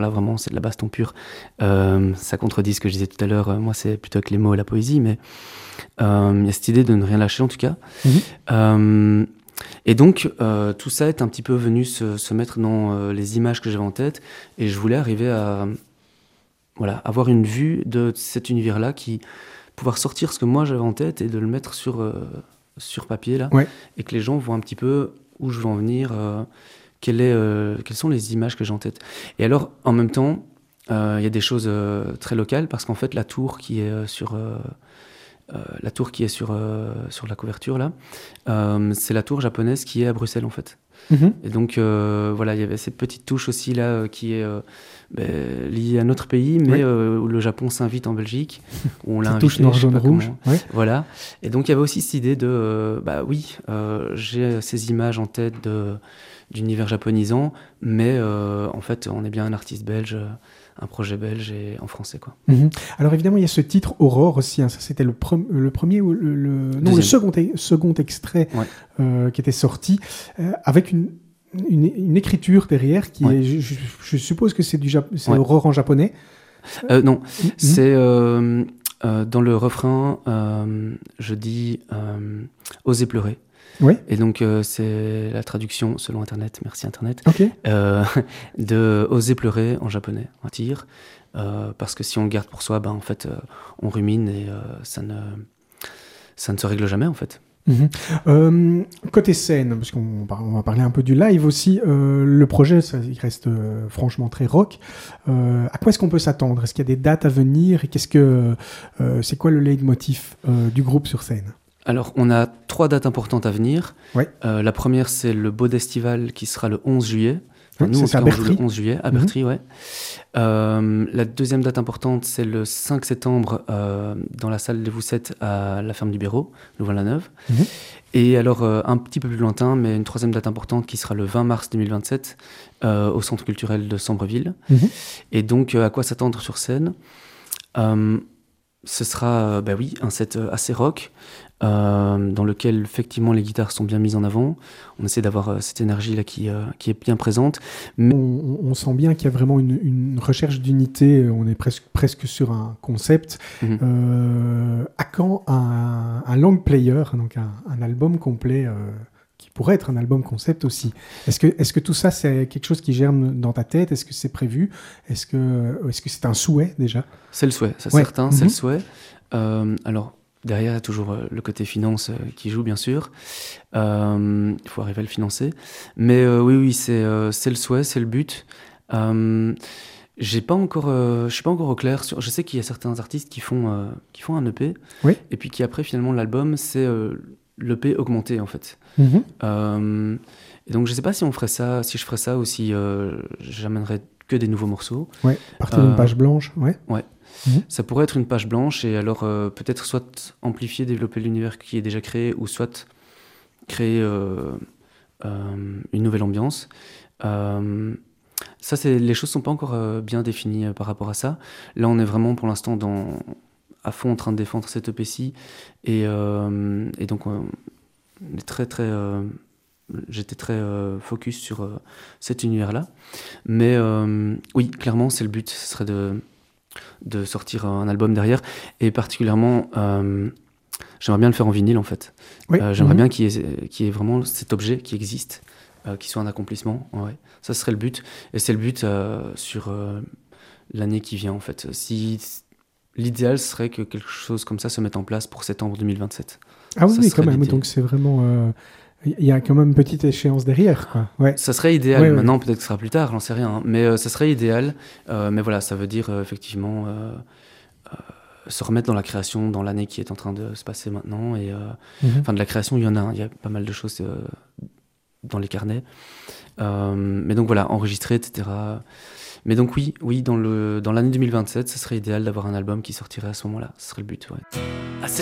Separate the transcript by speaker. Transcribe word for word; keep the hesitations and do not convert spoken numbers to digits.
Speaker 1: Là, vraiment, c'est de la baston pure. Euh, ça contredit ce que je disais tout à l'heure. Moi, c'est plutôt avec les mots et la poésie, mais il euh, y a cette idée de ne rien lâcher, en tout cas. Mmh. Euh, et donc, euh, tout ça est un petit peu venu se, se mettre dans euh, les images que j'avais en tête, et je voulais arriver à voilà, avoir une vue de cet univers-là, qui pouvoir sortir ce que moi j'avais en tête et de le mettre sur, euh, sur papier, là,
Speaker 2: ouais.
Speaker 1: et que les gens voient un petit peu où je veux en venir, euh, Quelle est, euh, quelles sont les images que j'ai en tête. Et alors, en même temps, il euh, y a des choses euh, très locales, parce qu'en fait, la tour qui est euh, sur, euh, euh, la, tour qui est sur, euh, sur la couverture, là, euh, c'est la tour japonaise qui est à Bruxelles, en fait.
Speaker 2: Mm-hmm.
Speaker 1: Et donc, euh, voilà, il y avait cette petite touche aussi, là, euh, qui est euh, ben, liée à notre pays, mais oui. euh, où le Japon s'invite en Belgique, où on l'a invité.
Speaker 2: Touche noir, jaune, rouge.
Speaker 1: Ouais. Voilà. Et donc, il y avait aussi cette idée de, euh, bah oui, euh, j'ai ces images en tête de... d'univers japonisant, mais euh, en fait, on est bien un artiste belge, un projet belge et en français, quoi.
Speaker 2: Mmh. Alors évidemment, il y a ce titre Aurore aussi. Hein, ça, c'était le, pre- le premier ou le, le... non le second, e- second extrait ouais. euh, qui était sorti euh, avec une, une, une écriture derrière qui ouais. est. Je, je suppose que c'est du Jap- c'est ouais. Aurore en japonais.
Speaker 1: Euh, non, mmh. c'est euh, euh, dans le refrain. Euh, je dis euh, oser pleurer.
Speaker 2: Oui.
Speaker 1: Et donc, euh, c'est la traduction, selon Internet, merci Internet,
Speaker 2: okay.
Speaker 1: euh, de « oser pleurer » en japonais, on va dire. Euh, parce que si on le garde pour soi, ben, en fait, euh, on rumine et euh, ça, ne, ça ne se règle jamais, en fait.
Speaker 2: Mmh. Euh, côté scène, parce qu'on on va parler un peu du live aussi, euh, le projet, ça, il reste euh, franchement très rock. Euh, à quoi est-ce qu'on peut s'attendre ? Est-ce qu'il y a des dates à venir ? Et qu'est-ce que, euh, c'est quoi le leitmotiv euh, du groupe sur scène ?
Speaker 1: Alors, on a trois dates importantes à venir.
Speaker 2: Ouais.
Speaker 1: Euh, la première, c'est le Bodestival qui sera le onze juillet. Enfin,
Speaker 2: ouais,
Speaker 1: nous,
Speaker 2: c'est
Speaker 1: on
Speaker 2: à
Speaker 1: joue le onze juillet, à
Speaker 2: mmh.
Speaker 1: Bertry, ouais. Euh, la deuxième date importante, c'est le cinq septembre euh, dans la salle des Voussettes à la ferme du Béraud, Louvain-la-Neuve. Mmh. Et alors, euh, un petit peu plus lointain, mais une troisième date importante qui sera le vingt mars deux mille vingt-sept euh, au Centre culturel de Sambreville. Mmh. Et donc, euh, à quoi s'attendre sur scène ? euh, Ce sera, bah oui, un set assez rock. Euh, dans lequel effectivement les guitares sont bien mises en avant. On essaie d'avoir euh, cette énergie là qui, euh, qui est bien présente.
Speaker 2: Mais... On, on sent bien qu'il y a vraiment une, une recherche d'unité. On est presque, presque sur un concept. Mm-hmm. Euh, à quand un, un long player, donc un, un album complet euh, qui pourrait être un album concept aussi. Est-ce que, est-ce que tout ça c'est quelque chose qui germe dans ta tête ? Est-ce que c'est prévu ? Est-ce que, est-ce que c'est un souhait déjà ?
Speaker 1: C'est le souhait, c'est ouais. certain, mm-hmm. c'est le souhait. Euh, alors derrière, il y a toujours euh, le côté finance euh, qui joue, bien sûr. Il euh, faut arriver à le financer. Mais euh, oui, oui, c'est, euh, c'est le souhait, c'est le but. Euh, j'ai pas encore, euh, je suis pas encore au clair. Sur... Je sais qu'il y a certains artistes qui font, euh, qui font un E P.
Speaker 2: Oui.
Speaker 1: Et puis qui, après, finalement, l'album, c'est euh, l'E P augmenté, en fait.
Speaker 2: Mm-hmm.
Speaker 1: Euh, et donc, je sais pas si on ferait ça, si je ferais ça ou si euh, j'amènerais que des nouveaux morceaux.
Speaker 2: Oui, partir d'une page blanche. Ouais.
Speaker 1: Ouais. Mmh. Ça pourrait être une page blanche et alors euh, peut-être soit amplifier, développer l'univers qui est déjà créé ou soit créer euh, euh, une nouvelle ambiance. Euh, ça, c'est, les choses ne sont pas encore euh, bien définies euh, par rapport à ça. Là, on est vraiment pour l'instant dans, à fond en train de défendre cette E P ci et, euh, et donc on est très très... Euh, j'étais très euh, focus sur euh, cet univers-là. Mais euh, oui, clairement, c'est le but, ce serait de... de sortir un album derrière, et particulièrement euh, j'aimerais bien le faire en vinyle en fait.
Speaker 2: Oui.
Speaker 1: Euh, j'aimerais
Speaker 2: mmh.
Speaker 1: bien qu'il y ait, qu'il y ait vraiment cet objet qui existe, euh, qui soit un accomplissement, ouais. Ça serait le but, et c'est le but euh, sur euh, l'année qui vient en fait. Si, l'idéal serait que quelque chose comme ça se mette en place pour septembre deux mille vingt-sept.
Speaker 2: Ah oui, oui quand même, l'idée. Donc c'est vraiment... Euh... Il y a quand même une petite échéance derrière, quoi. Ouais.
Speaker 1: Ça serait idéal.
Speaker 2: Ouais,
Speaker 1: Maintenant,
Speaker 2: ouais.
Speaker 1: peut-être que ce sera plus tard, j'en sais rien. Hein. Mais euh, ça serait idéal. Euh, mais voilà, ça veut dire euh, effectivement euh, euh, se remettre dans la création dans l'année qui est en train de se passer maintenant. Et, euh, mm-hmm. Enfin, de la création, il y en a. Hein. Il y a pas mal de choses euh, dans les carnets. Euh, mais donc voilà, enregistrer, et cetera. Mais donc oui, oui, dans, le, dans l'année deux mille vingt-sept, ce serait idéal d'avoir un album qui sortirait à ce moment-là. Ce serait le but, ouais.